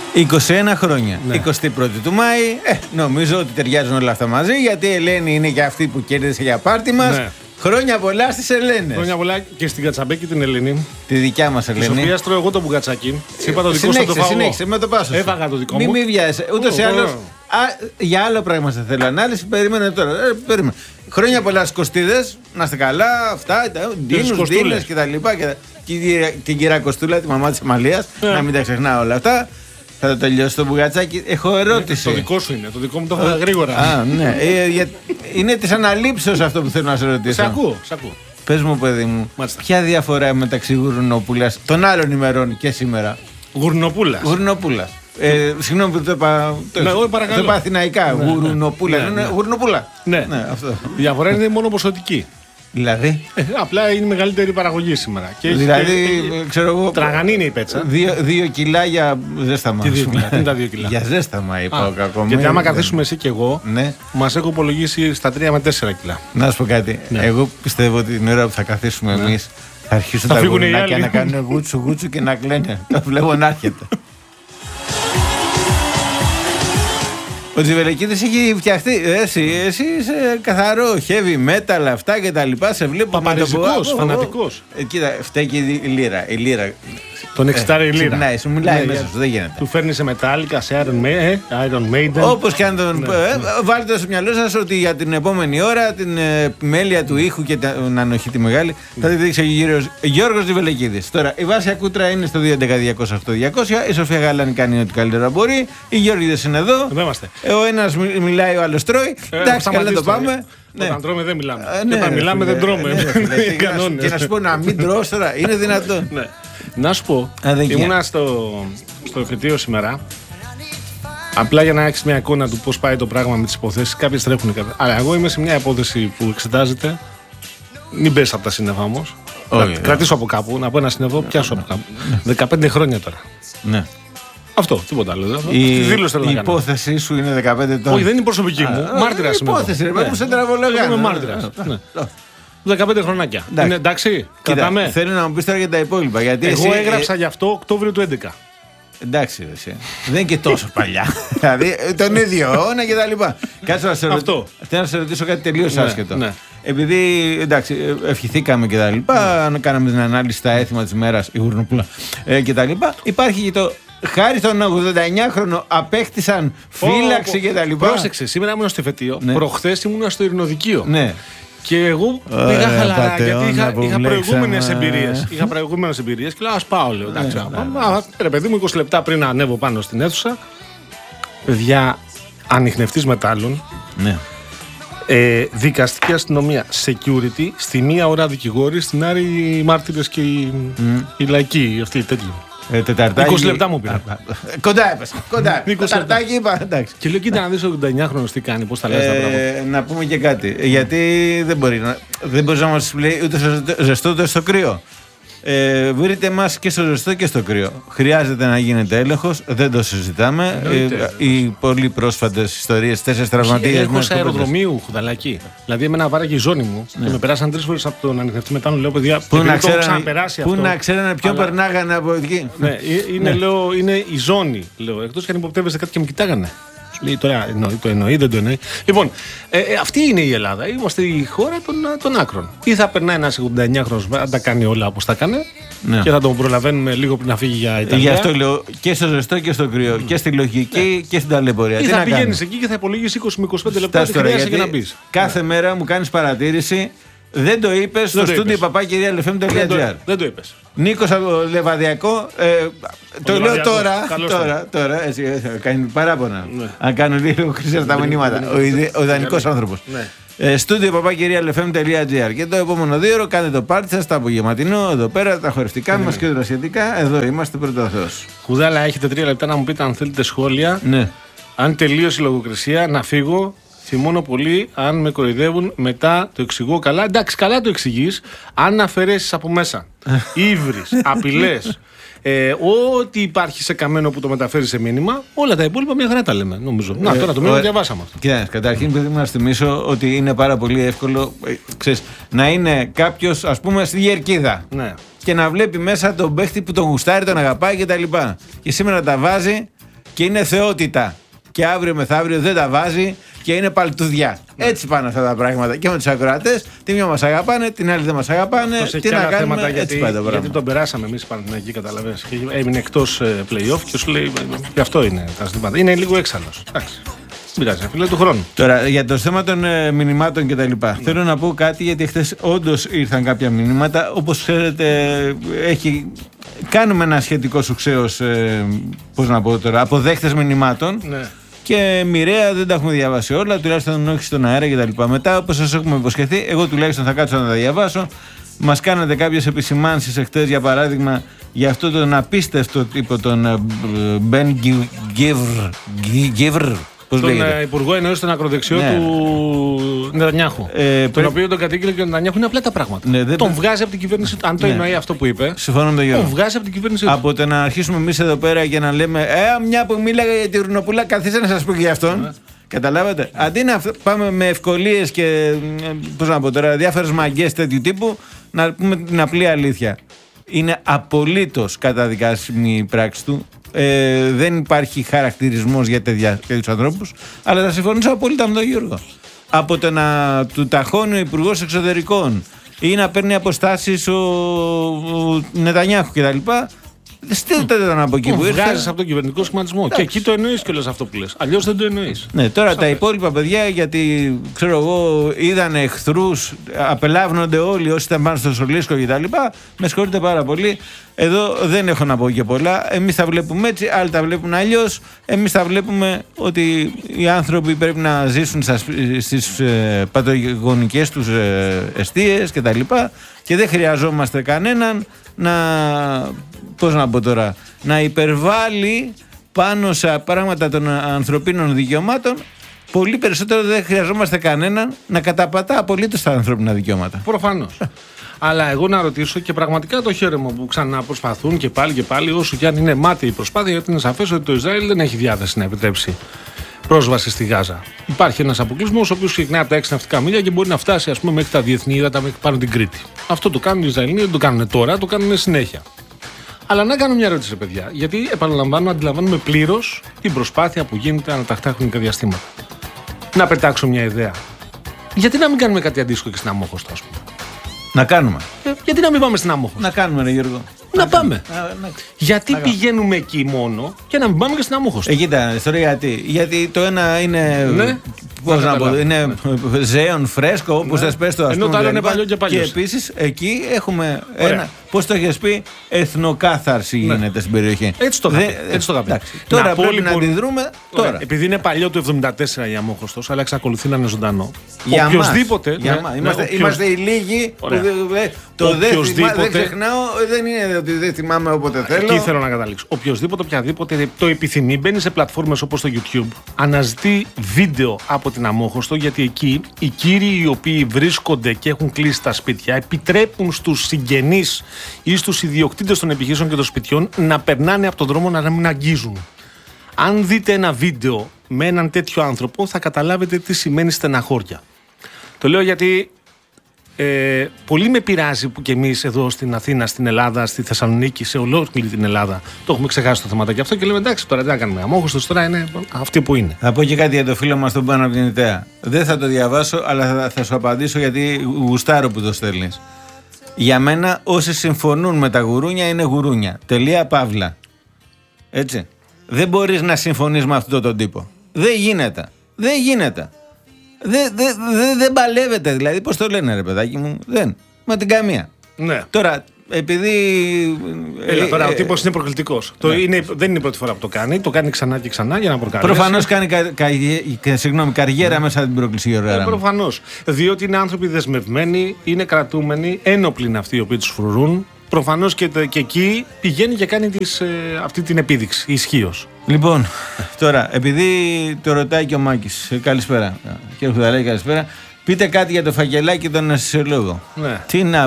21 χρόνια. Ναι. 21η του Μάη. Νομίζω ότι ταιριάζουν όλα αυτά μαζί, γιατί η Ελένη είναι και αυτή που κέρδισε για πάρτι μας. Ναι. Χρόνια πολλά στις Ελένες. Χρόνια πολλά και στην Κατσαμπέκη την Ελένη. Τη δικιά μας Ελένη. Της οποίας τρώω εγώ το μπουγατσάκι. Είπα το δικό σου το φάω. Συνέχισε με το πάσο. Έβαγα το δικό μου. Μη βιάζεσαι. Ούτως ή άλλως. Για άλλο πράγμα σε θέλω ανάλυση. Περίμενε τώρα. Περίμενε. Χρόνια πολλά στις Κωστίδες. Να είστε καλά. Αυτά. Ντίνους, Δίνες κτλ. Και την κυρία Κωστούλα, τη μαμά της Αμαλίας. Να μην τα ξεχνάω όλα αυτά. Θα το τελειώσει το μπουγατσάκι. Έχω ερώτηση. Το δικό σου είναι. Το δικό μου το έφαγα γρήγορα. Α, ναι. Είναι της αναλήψεως αυτό που θέλω να σε ρωτήσω. Σε ακούω. Πες μου, παιδί μου, ποια διαφορά μεταξύ Γουρνοπούλας των άλλων ημερών και σήμερα? Γουρνοπούλας. Συγγνώμη που το είπα αθηναϊκά. Γουρνοπούλα. Ναι, αυτό. Η διαφορά είναι μόνο ποσοτική. Δηλαδή. Απλά είναι μεγαλύτερη παραγωγή σήμερα. Δηλαδή, ξέρω εγώ. Τραγανή είναι η πέτσα. 2 κιλά για ζέσταμα. Τι 2 κιλά, τι είναι τα 2 κιλά. Για ζέσταμα είπα κακό. Γιατί άμα καθίσουμε εσύ και εγώ, μας έχω υπολογίσει στα 3 με 4 κιλά. Να σου πω κάτι. Εγώ πιστεύω ότι την ώρα που θα καθίσουμε εμείς θα αρχίσουν τα γουρνάκια να κάνουν γούτσου και να κλαίνε. Το βλέπω να έρχεται. Ο Τζιβελεκίδης έχει φτιαχτεί. Εσύ είσαι καθαρό heavy metal, αυτά και τα λοιπά. Σε βλέπω παπαριζικός, φανατικός. Κοίτα, φταίει και η λύρα. Τον εξτάρει η λύρα. Ναι, σου μιλάει μέσα σου, δεν γίνεται. Του φέρνει σε Metallica, σε Iron Maiden. Όπως και αν τον. Βάλτε στο μυαλό σας ότι για την επόμενη ώρα την επιμέλεια του ήχου και την ανοχή τη μεγάλη θα τη δείξει ο Γιώργος Τζιβελεκίδης. Τώρα η Βάσια Κούτρα είναι στο 211-200-8200. Η Σοφία Γαλάνη κάνει ό,τι καλύτερα μπορεί. Οι Γιώργηδες είναι εδώ. Ο ένας μιλάει, ο άλλος τρώει. Εντάξει, καλά το πάμε. Όταν τρώμε δεν μιλάμε. Όταν μιλάμε δεν τρώμε. Και να σου πω να μην τρως τώρα, είναι δυνατόν? Να σου πω, ήμουνα στο εφετείο σήμερα. Απλά για να έχεις μια εικόνα του πώς πάει το πράγμα με τις υποθέσεις. Κάποιες τρέχουν κάτι. Αλλά εγώ είμαι σε μια υπόθεση που εξετάζεται. Μην πες από τα σύννεφα όμως. Κρατήσω από κάπου, να πω ένα σύννεφο, πιάσω από κάπου. 15 χρόνια τώρα. Ναι. Αυτό, τίποτα άλλο. Η υπόθεσή σου είναι 15 ετών. Όχι, δεν είναι προσωπική μου. Μάρτυρας είμαι. Υπόθεση, ρε παιδί μου, σε τραβολογά. Είμαι μάρτυρας. 15 χρονάκια. Είναι εντάξει, κρατάμε. Θέλω να μου πεις τώρα για τα υπόλοιπα. Εγώ έγραψα γι' αυτό Οκτώβριο του 2011. Εντάξει, εσύ. Δεν είναι και τόσο παλιά. Δηλαδή τον ίδιο αιώνα και τα λοιπά. Κάτσε να σε ρωτήσω. Θέλω να σε ρωτήσω κάτι τελείως άσχετο. Επειδή εντάξει, ευχηθήκαμε και τα λοιπά, κάναμε την ανάλυση στα έθιμα της ημέρας, η Γουρνοπούλα και τα λοιπά. Υπάρχει και το. Χάρη στον 89χρονο απέκτησαν φύλαξη και τα λοιπά. Πρόσεξε, σήμερα ήμουν στο εφετείο. Προχθές ήμουν στο ειρηνοδικείο. Ναι. Και εγώ πήγα χαλαρά γιατί είχα προηγούμενες εμπειρίες και λέω ας πάω, λέω. Εντάξει, ρε παιδί μου, 20 λεπτά πριν να ανέβω πάνω στην αίθουσα, παιδιά, ανιχνευτής μετάλλων, δικαστική αστυνομία, security, στη μία ώρα δικηγόροι, στην άλλη οι μάρτυρες και οι λαϊκοί, αυτοί οι τέτοιοι. 20 λεπτά μου πήρε. Κοντά έπεσα. Τεταρτάκι είπα. Εντάξει. Και λέω, κοίτα να δεις ο 89χρονος τι κάνει, πώς θα λες τα πράγματα. Να πούμε και κάτι. Γιατί δεν μπορεί να μας λέει ούτε στο ζεστό ούτε στο κρύο. Βρείτε μας και στο ζεστό και στο κρύο. Χρειάζεται να γίνεται έλεγχος, δεν το συζητάμε. Οι πολύ πρόσφατες ιστορίες, 4 τραυματίες. Έχω σε αεροδρομίου, χουδαλάκι. Δηλαδή, εμένα βάραγε η ζώνη μου και με περάσαν 3 φορές από τον ανιχνευτή μετάλλο. Λέω, παιδιά, πού να ξέρανε ποιον περνάγανε από εκεί. Είναι η ζώνη, λέω. Εκτός και αν υποπτεύεσαι κάτι και με κοιτάγανε. Λέει τώρα το εννοεί, δεν το εννοεί. Λοιπόν, αυτή είναι η Ελλάδα. Είμαστε η χώρα των άκρων. Ή θα περνάει ένας 89χρονος, αν τα κάνει όλα όπως τα έκανε, και θα τον προλαβαίνουμε λίγο πριν να φύγει για Ιταλία. Γι' αυτό λέω και στο ζεστό και στο κρύο, και στη λογική και στην ταλαιπωρία. Ή θα πηγαίνεις εκεί και θα υπολογίσεις 20 με 25 λεπτά τι χρειάζεται για να μπεις. Κάθε μέρα μου κάνεις παρατήρηση. Δεν το είπες στο στούντιο papakirialfm.gr. Δεν το είπες. Νίκος Λεβαδιακό. Το λέω τώρα. Έτσι, κάνει παράπονα. Αν κάνω λίγο χρυσά τα μηνύματα. Ο ιδανικός άνθρωπος. Στούντιο papakirialfm.gr. Και το επόμενο 2 ώρο κάντε το πάρτι σας, τα απογευματινό εδώ πέρα, τα χορευτικά μας και τα σχετικά. Εδώ είμαστε, πρώτα Θεός. Κουδάλα, έχετε 3 λεπτά να μου πείτε αν θέλετε σχόλια. Αν τελείωσε η λογοκρισία, να φύγω. Θυμώνω πολύ αν με κοροϊδεύουν, μετά το εξηγώ καλά. Εντάξει, καλά το εξηγείς. Αν αφαιρέσεις από μέσα ύβρις, απειλές, ό,τι υπάρχει σε καμένο που το μεταφέρει σε μήνυμα, όλα τα υπόλοιπα μια χαρά τα λέμε, νομίζω. Τώρα το μήνυμα διαβάσαμε αυτό. Κοιτάξτε, καταρχήν πρέπει να θυμίσω ότι είναι πάρα πολύ εύκολο να είναι κάποιος, ας πούμε, στη Γερκίδα. Και να βλέπει μέσα τον παίχτη που τον γουστάρει, τον αγαπάει κτλ. Και σήμερα τα βάζει και είναι θεότητα. Και αύριο μεθαύριο δεν τα βάζει και είναι παλτουδιά. Έτσι πάνε αυτά τα πράγματα και με τους ακροατές. Τη μια μας αγαπάνε, την άλλη δεν μας αγαπάνε. Τι να κάνουμε, θέματα, γιατί τον περάσαμε εμείς Παναθηναϊκοί, καταλαβαίνεις. Έμεινε εκτός play-off και σου λέει και αυτό είναι τα ζητήματα. Είναι λίγο έξαλλος. Εντάξει. Πειράζει, φίλε του χρόνου. Τώρα, για το θέμα των μηνυμάτων και τα λοιπά. Θέλω να πω κάτι, γιατί χθες όντως ήρθαν κάποια μηνύματα. Όπως ξέρετε, κάνουμε ένα σχετικό σουξέος, πώς να πω τώρα, αποδέχτες μηνυμάτων. Ναι. Και μοιραία δεν τα έχουμε διαβάσει όλα, τουλάχιστον όχι στον αέρα κτλ. Μετά, όπως σας έχουμε υποσχεθεί, εγώ τουλάχιστον θα κάτσω να τα διαβάσω. Μας κάνατε κάποιες επισημάνσεις εχθές, για παράδειγμα, για αυτό τον απίστευτο τύπο, τον Μπεν Γκίβρ. Τον υπουργό εννοείς τον ακροδεξιό του Νετανιάχου. Τον οποίο τον κατήγγειλε και ο Νετανιάχου, είναι απλά τα πράγματα. Ναι, τον βγάζει από την κυβέρνηση. Αν το εννοεί αυτό που είπε. Συμφωνώ με τον Γιώργο. Τον βγάζει από την κυβέρνηση. Από το να αρχίσουμε εμείς εδώ πέρα και να λέμε μια που μίλαγα για τη Ρουνοπούλα, καθίστε να σας πω και για αυτόν. Καταλάβατε. Αντί να πάμε με ευκολίες και πώς να πω τώρα, διάφορες μαγκές τέτοιου τύπου, να πούμε την απλή αλήθεια. Είναι απολύτως καταδικάσιμη η πράξη του. Δεν υπάρχει χαρακτηρισμός για τέτοιους ανθρώπους, αλλά θα συμφωνήσω απόλυτα με τον Γιώργο. Από το να του ταχώνει ο Υπουργός Εξωτερικών ή να παίρνει αποστάσεις ο Νετανιάχου κτλ. Στείλτε τον από εκεί που ήρθε. Βγάζεις από τον κυβερνητικό σχηματισμό. Και εκεί το εννοείς κιόλας αυτό που λες. Αλλιώς δεν το εννοείς. Ναι, τώρα τα υπόλοιπα παιδιά, γιατί ξέρω εγώ, είδαν εχθρούς, απελάβνονται όλοι όσοι ήταν πάνω στο Σολίσκο κτλ. Με συγχωρείτε πάρα πολύ. Εδώ δεν έχω να πω και πολλά. Εμείς τα βλέπουμε έτσι, άλλοι τα βλέπουν αλλιώς. Εμείς τα βλέπουμε ότι οι άνθρωποι πρέπει να ζήσουν στις πατογονικές τους εστίες κτλ. Και δεν χρειαζόμαστε κανέναν πώς να πω τώρα, να υπερβάλλει πάνω σε πράγματα των ανθρωπίνων δικαιωμάτων. Πολύ περισσότερο δεν χρειαζόμαστε κανέναν να καταπατά απολύτως τα ανθρώπινα δικαιώματα. Προφανώς. Αλλά εγώ να ρωτήσω, και πραγματικά το χαίρομαι που ξανά προσπαθούν και πάλι, όσο και αν είναι μάταιη η προσπάθεια, γιατί είναι σαφές ότι το Ισραήλ δεν έχει διάθεση να επιτρέψει πρόσβαση στη Γάζα. Υπάρχει ένας αποκλεισμός, ο οποίος ξεκινάει από τα 6 ναυτικά μίλια και μπορεί να φτάσει, ας πούμε, μέχρι τα διεθνή ύδατα, μέχρι πάνω την Κρήτη. Αυτό το κάνουν οι Ισραηλοί, δεν το κάνουν τώρα, το κάνουν συνέχεια. Αλλά να κάνω μια ερώτηση, παιδιά, γιατί επαναλαμβάνω, αντιλαμβάνουμε πλήρως την προσπάθεια που γίνεται ανατακτά χρονικά διαστήματα. Να πετάξω μια ιδέα. Γιατί να μην κάνουμε κάτι αντίστοιχο και στην Αμμόχωστο, ας πούμε. Να κάνουμε. Γιατί να μην πάμε στην Αμμόχωστο. Να κάνουμε, ρε Γιώργο. Να πάμε. Γιατί πηγαίνουμε εκεί μόνο και να μην πάμε και στην Αμμόχωστο. Κοίτα, γιατί το ένα είναι. Ναι. Πώς να πω, είναι ζέον, φρέσκο, όπως θες πες το, ας πούμε. Ενώ το άλλο είναι παλιό και παλιό. Και επίσης εκεί έχουμε ένα, πώς το έχεις πει, εθνοκάθαρση γίνεται στην περιοχή. Έτσι το είχα πει. Τώρα πρέπει να αντιδρούμε τώρα. Επειδή είναι παλιό το 74 η Αμμόχωστος, αλλά εξακολουθεί να είναι ζωντανό. Για οποιοσδήποτε. Είμαστε οι λίγοι που δεν ξεχνάω, δεν είναι ότι δεν θυμάμαι όποτε θέλω. Εκεί θέλω να καταλήξω. Οποιοδήποτε το επιθυμεί, μπαίνει σε πλατφόρμες όπως το YouTube, αναζητεί βίντεο από την Αμμόχωστο, γιατί εκεί οι κύριοι οι οποίοι βρίσκονται και έχουν κλείσει τα σπίτια επιτρέπουν στους συγγενείς ή στους ιδιοκτήτες των επιχειρήσεων και των σπιτιών να περνάνε από τον δρόμο, να μην αγγίζουν. Αν δείτε ένα βίντεο με έναν τέτοιο άνθρωπο, θα καταλάβετε τι σημαίνει στεναχώρια. Το λέω γιατί πολύ με πειράζει που και εμείς εδώ στην Αθήνα, στην Ελλάδα, στη Θεσσαλονίκη, σε ολόκληρη την Ελλάδα το έχουμε ξεχάσει το θέμα και αυτό και λέμε εντάξει, τώρα τι να κάνουμε. Αμμόχωστος τώρα είναι αυτή που είναι. Θα πω και κάτι για το φίλο μας τον Πάνο από την Ιταία. Δεν θα το διαβάσω, αλλά θα σου απαντήσω γιατί γουστάρω που το στέλνεις. Για μένα, όσοι συμφωνούν με τα γουρούνια είναι γουρούνια. Τελεία, παύλα. Έτσι. Δεν μπορείς να συμφωνείς με αυτόν τον τύπο. Δεν γίνεται. Δεν γίνεται. Δεν παλεύεται, δηλαδή. Πώς το λένε, ρε παιδάκι μου. Δεν. Με την καμία. Ναι. Τώρα, επειδή. Τώρα ο τύπος είναι προκλητικός. Ναι. Δεν είναι η πρώτη φορά που το κάνει. Το κάνει ξανά και ξανά για να προκαλέσει. Προφανώς κάνει καριέρα μέσα από την πρόκληση, Γιώργο. Προφανώς. Διότι είναι άνθρωποι δεσμευμένοι, είναι κρατούμενοι, ένοπλοι είναι αυτοί οι οποίοι τους φρουρούν. Προφανώς και εκεί πηγαίνει και κάνει αυτή την επίδειξη ισχύως. Λοιπόν, τώρα, επειδή το ρωτάει και ο Μάκης, καλησπέρα. Κύριε Χουδαλάκη, καλησπέρα. Πείτε κάτι για το φακελάκι των ασυσιολόγων. Ναι. Τι να